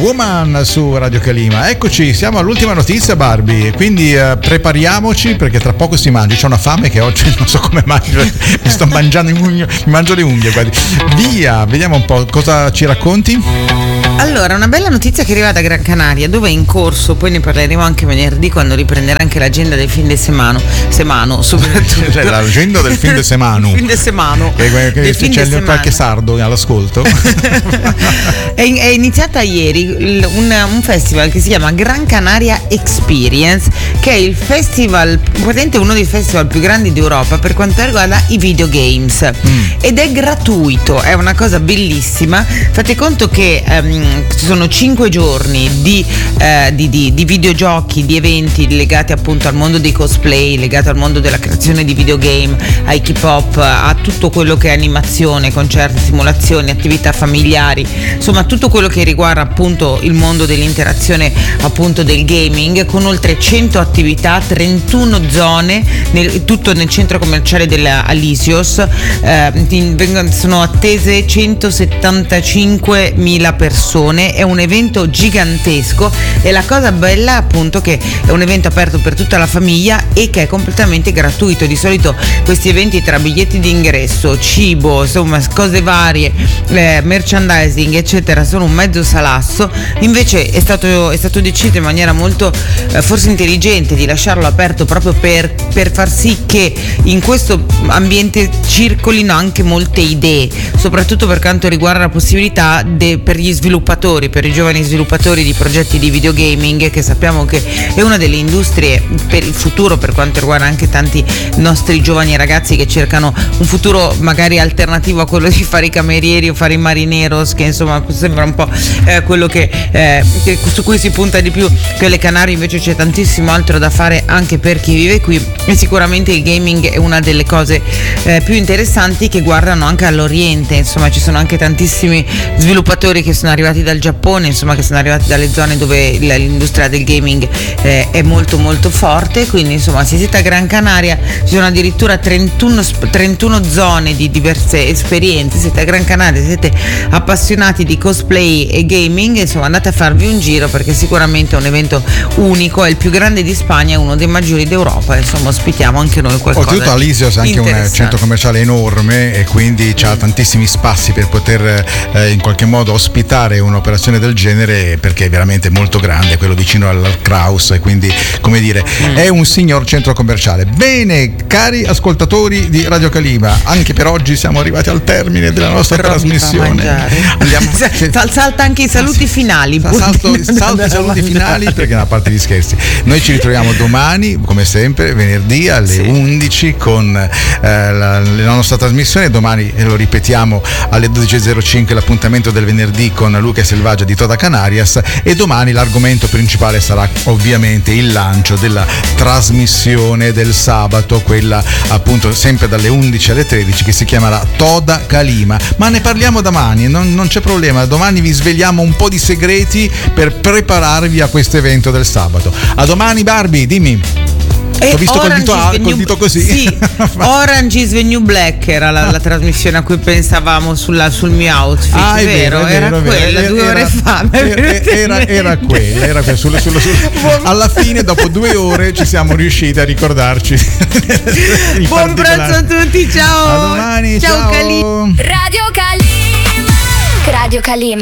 Woman su Radio Calima. Eccoci, siamo all'ultima notizia, Barbie, quindi prepariamoci perché tra poco si mangia. C'ho una fame che oggi non so come mangio, mi sto mangiando mi mangio le unghie, guardi. Via, vediamo un po' cosa ci racconti. Allora, una bella notizia che arriva da Gran Canaria, dove è in corso, poi ne parleremo anche venerdì quando riprenderà anche l'agenda del fin de semano soprattutto. Cioè l'agenda del fin de semano. Fin de semano. Che c'è qualche sardo all'ascolto. È iniziata ieri un festival che si chiama Gran Canaria Experience, che è il festival, praticamente uno dei festival più grandi d'Europa per quanto riguarda i videogames. Ed è gratuito, è una cosa bellissima. Fate conto che ci sono 5 giorni di videogiochi, di eventi legati appunto al mondo dei cosplay, legati al mondo della creazione di videogame, ai K-pop, a tutto quello che è animazione, concerti, simulazioni, attività familiari, insomma tutto quello che riguarda appunto il mondo dell'interazione appunto del gaming, con oltre 100 attività, 31 zone, tutto nel centro commerciale dell'Alisios. Sono attese 175.000 persone, è un evento gigantesco e la cosa bella appunto che è un evento aperto per tutta la famiglia e che è completamente gratuito. Di solito questi eventi tra biglietti di ingresso, cibo, insomma cose varie, merchandising eccetera, sono un mezzo salasso. Invece è stato deciso in maniera molto forse intelligente di lasciarlo aperto proprio per far sì che in questo ambiente circolino anche molte idee, soprattutto per quanto riguarda la possibilità per gli sviluppatori, per i giovani sviluppatori di progetti di videogaming, che sappiamo che è una delle industrie per il futuro, per quanto riguarda anche tanti nostri giovani ragazzi che cercano un futuro magari alternativo a quello di fare i camerieri o fare i marineros, che insomma sembra un po' quello che su cui si punta di più. Qui alle Canarie invece c'è tantissimo altro da fare anche per chi vive qui, e sicuramente il gaming è una delle cose più interessanti che guardano anche all'Oriente. Insomma ci sono anche tantissimi sviluppatori che sono arrivati dal Giappone, insomma che sono arrivati dalle zone dove l'industria del gaming è molto molto forte. Quindi insomma se siete a Gran Canaria ci sono addirittura 31 zone di diverse esperienze. Siete a Gran Canaria, siete appassionati di cosplay e gaming, insomma andate a farvi un giro perché sicuramente è un evento unico, è il più grande di Spagna, è uno dei maggiori d'Europa, insomma ospitiamo anche noi qualcosa. Oltretutto Alisios è anche un centro commerciale enorme e quindi c'ha tantissimi spazi per poter in qualche modo ospitare un'operazione del genere, perché è veramente molto grande, quello vicino al Kraus, e quindi come dire è un signor centro commerciale. Bene, cari ascoltatori di Radio Calima, anche per oggi siamo arrivati al termine della nostra trasmissione. Andiamo, salta anche i saluti finali. Salto i saluti finali perché a parte gli scherzi. Noi ci ritroviamo domani come sempre venerdì alle 11 con la nostra trasmissione. Domani lo ripetiamo alle 12.05 l'appuntamento del venerdì con Luca Selvaggia di Toda Canarias, e domani l'argomento principale sarà ovviamente il lancio della trasmissione del sabato, quella appunto sempre dalle 11 alle 13, che si chiamerà Toda Calima, ma ne parliamo domani, non c'è problema. Domani vi svegliamo un po' di segreti per prepararvi a questo evento del sabato. A domani, Barbie, dimmi. Ho visto col dito così. Sì, Orange is the New Black era la trasmissione a cui pensavamo sul mio outfit. Ah, è vero, era quella 2 ore fa. Era quella. Alla fine, dopo 2 ore, ci siamo riusciti a ricordarci. Buon pranzo a tutti, ciao. A domani, ciao. Calima. Radio Calima.